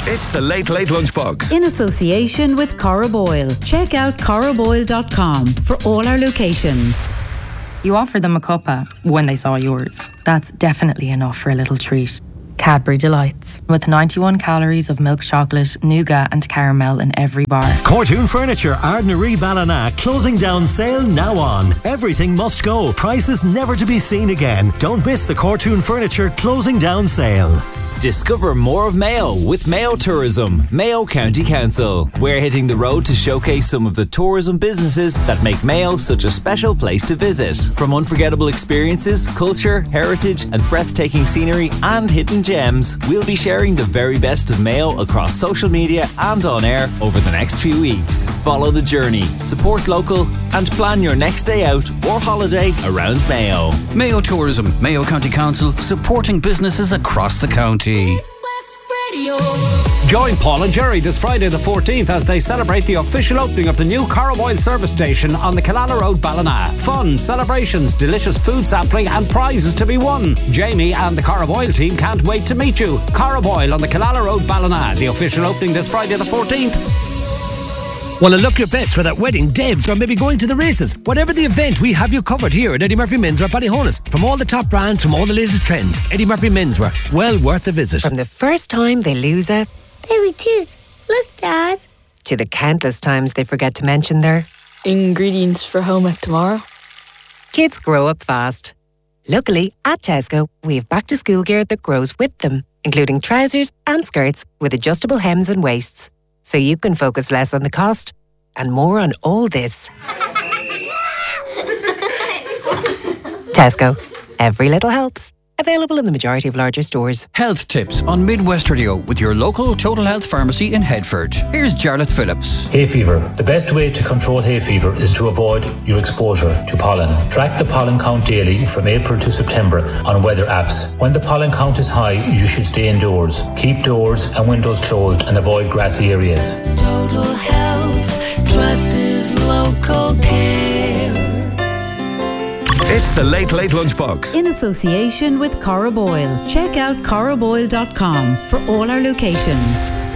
It's the Late Late Lunchbox. In association with Corra Boyle. Check out corraboyle.com for all our locations. You offered them a cuppa when they saw yours. That's definitely enough for a little treat. Cadbury Delights, with 91 calories of milk chocolate, nougat and caramel in every bar. Cortoon Furniture, Ardnaree Ballina, closing down sale now on. Everything must go, prices never to be seen again. Don't miss the Cortoon Furniture closing down sale. Discover more of Mayo with Mayo Tourism, Mayo County Council. We're hitting the road to showcase some of the tourism businesses that make Mayo such a special place to visit. From unforgettable experiences, culture, heritage and breathtaking scenery and hidden gems, we'll be sharing the very best of Mayo across social media and on air over the next few weeks. Follow the journey, support local and plan your next day out or holiday around Mayo. Mayo Tourism, Mayo County Council, supporting businesses across the county. Join Paul and Jerry this Friday the 14th as they celebrate the official opening of the new Corra Boyle service station on the Killala Road, Ballina. Fun, celebrations, delicious food sampling and prizes to be won. Jamie and the Corra Boyle team can't wait to meet you. Corra Boyle on the Killala Road, Ballina. The official opening this Friday the 14th. Want to look your best for that wedding, debs, or maybe going to the races? Whatever the event, we have you covered here at Eddie Murphy Menswear Ballyhonus. From all the top brands, from all the latest trends, Eddie Murphy Menswear, well worth a visit. From the first time they lose a baby tooth, look, Dad, to the countless times they forget to mention their ingredients for home ec tomorrow. Kids grow up fast. Luckily, at Tesco, we have back to school gear that grows with them, including trousers and skirts with adjustable hems and waists. So you can focus less on the cost and more on all this. Tesco. Every little helps. Available in the majority of larger stores. Health tips on Midwest Radio with your local Total Health Pharmacy in Headford. Here's Jarlath Phillips. Hay fever. The best way to control hay fever is to avoid your exposure to pollen. Track the pollen count daily from April to September on weather apps. When the pollen count is high, you should stay indoors. Keep doors and windows closed and avoid grassy areas. Total Health, trusted local care. It's the Late Late Lunchbox. In association with Corra Boyle. Check out corraboyle.com for all our locations.